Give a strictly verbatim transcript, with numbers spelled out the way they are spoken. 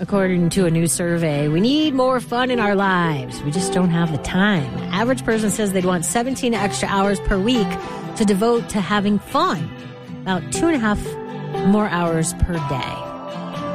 According to a new survey, we need more fun in our lives. We just don't have the time. The average person says they'd want seventeen extra hours per week to devote to having fun. About two and a half more hours per day.